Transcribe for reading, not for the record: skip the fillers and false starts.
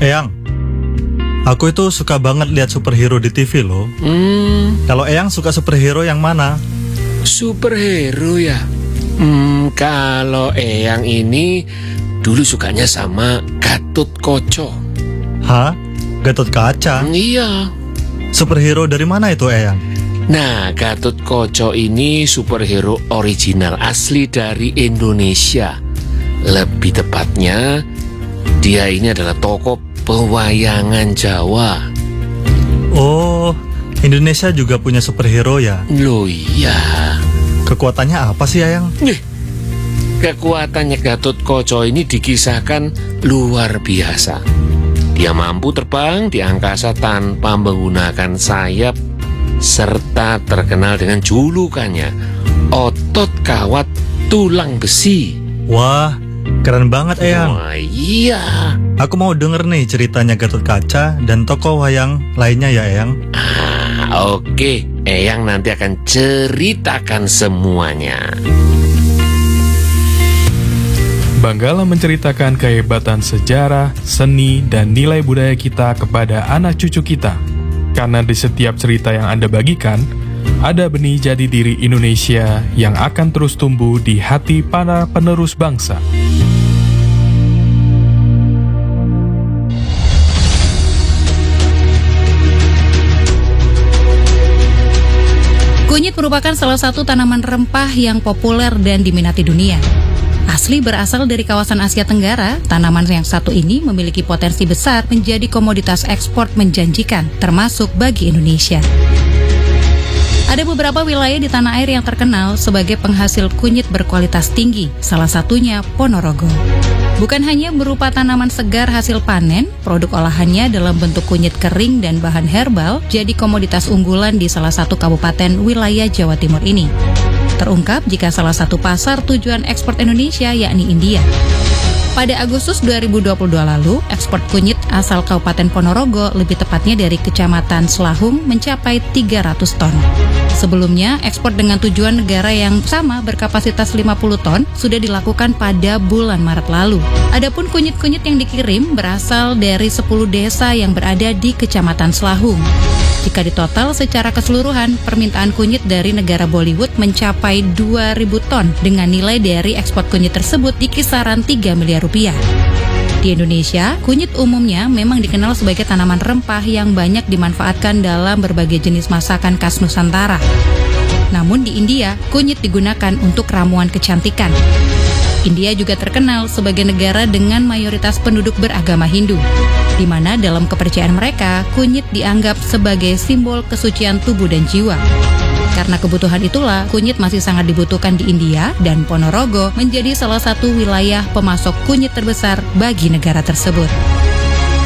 Eyang, aku itu suka banget lihat superhero di TV loh. Kalau Eyang suka superhero yang mana? Superhero ya? Kalau Eyang ini dulu sukanya sama Gatotkaca. Hah? Gatotkaca? Iya. Superhero dari mana itu Eyang? Nah, Gatotkaca ini superhero original asli dari Indonesia. Lebih tepatnya, dia ini adalah tokoh pewayangan Jawa. Oh, Indonesia juga punya superhero ya? Loh iya. Kekuatannya apa sih Eyang? Kekuatannya Gatotkaca ini dikisahkan luar biasa. Dia mampu terbang di angkasa tanpa menggunakan sayap, serta terkenal dengan julukannya otot kawat tulang besi. Wah, keren banget Eyang. Wah iya. Aku mau denger nih ceritanya Gatotkaca dan tokoh wayang lainnya ya Eyang. Oke, Eyang nanti akan ceritakan semuanya. Banggalah menceritakan kehebatan sejarah, seni, dan nilai budaya kita kepada anak cucu kita. Karena di setiap cerita yang Anda bagikan, ada benih jati diri Indonesia yang akan terus tumbuh di hati para penerus bangsa. Kunyit merupakan salah satu tanaman rempah yang populer dan diminati dunia. Asli berasal dari kawasan Asia Tenggara, tanaman yang satu ini memiliki potensi besar menjadi komoditas ekspor menjanjikan, termasuk bagi Indonesia. Ada beberapa wilayah di tanah air yang terkenal sebagai penghasil kunyit berkualitas tinggi, salah satunya Ponorogo. Bukan hanya berupa tanaman segar hasil panen, produk olahannya dalam bentuk kunyit kering dan bahan herbal jadi komoditas unggulan di salah satu kabupaten wilayah Jawa Timur ini. Terungkap jika salah satu pasar tujuan ekspor Indonesia yakni India. Pada Agustus 2022 lalu, ekspor kunyit asal Kabupaten Ponorogo, lebih tepatnya dari Kecamatan Selahung, mencapai 300 ton. Sebelumnya, ekspor dengan tujuan negara yang sama berkapasitas 50 ton sudah dilakukan pada bulan Maret lalu. Adapun kunyit-kunyit yang dikirim berasal dari 10 desa yang berada di Kecamatan Selahung. Jika ditotal secara keseluruhan, permintaan kunyit dari negara Bollywood mencapai 2.000 ton dengan nilai dari ekspor kunyit tersebut di kisaran 3 miliar rupiah. Di Indonesia, kunyit umumnya memang dikenal sebagai tanaman rempah yang banyak dimanfaatkan dalam berbagai jenis masakan khas Nusantara. Namun di India, kunyit digunakan untuk ramuan kecantikan. India juga terkenal sebagai negara dengan mayoritas penduduk beragama Hindu, di mana dalam kepercayaan mereka, kunyit dianggap sebagai simbol kesucian tubuh dan jiwa. Karena kebutuhan itulah, kunyit masih sangat dibutuhkan di India dan Ponorogo menjadi salah satu wilayah pemasok kunyit terbesar bagi negara tersebut.